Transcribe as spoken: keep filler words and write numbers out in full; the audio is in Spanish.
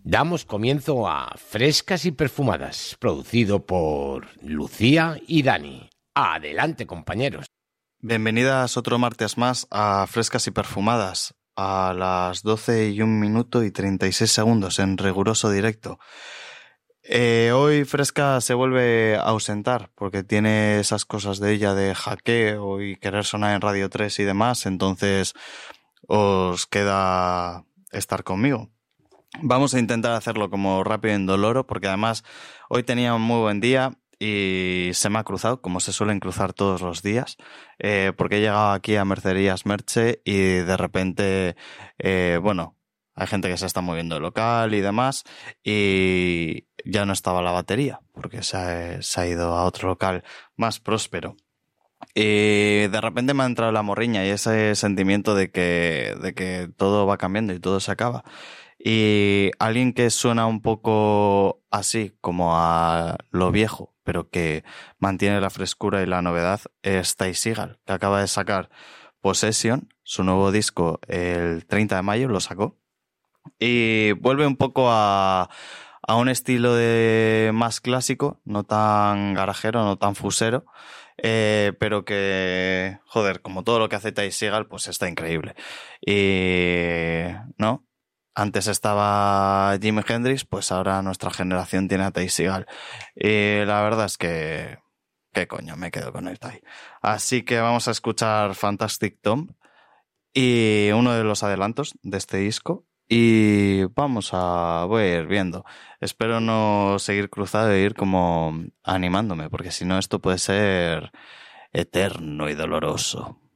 Damos comienzo a Frescas y Perfumadas, producido por Lucía y Dani. Adelante, compañeros. Bienvenidas otro martes más a Frescas y Perfumadas, a las doce y un minuto y treinta y seis segundos en riguroso directo. Eh, hoy Fresca se vuelve a ausentar porque tiene esas cosas de ella de hackeo y querer sonar en Radio tres y demás, entonces os queda estar conmigo. Vamos a intentar hacerlo como rápido e indoloro porque además hoy tenía un muy buen día y se me ha cruzado, como se suelen cruzar todos los días, eh, porque he llegado aquí a Mercerías Merche y de repente, eh, bueno, hay gente que se está moviendo de local y demás y ya no estaba la batería porque se ha, se ha ido a otro local más próspero. Y de repente me ha entrado la morriña y ese sentimiento de que, de que todo va cambiando y todo se acaba. Y alguien que suena un poco así, como a lo viejo, pero que mantiene la frescura y la novedad, es Ty Segall, que acaba de sacar Possession, su nuevo disco, el treinta de mayo, lo sacó. Y vuelve un poco a, a un estilo de más clásico, no tan garajero, no tan fusero, eh, pero que, joder, como todo lo que hace Ty Segall, pues está increíble. Y, ¿no? Antes estaba Jimi Hendrix, pues ahora nuestra generación tiene a Ty Segall. Y la verdad es que... ¿Qué coño? Me quedo con el Ty. Así que vamos a escuchar Fantastic Tom y uno de los adelantos de este disco. Y vamos a... voy a ir viendo. Espero no seguir cruzado e ir como animándome, porque si no esto puede ser eterno y doloroso.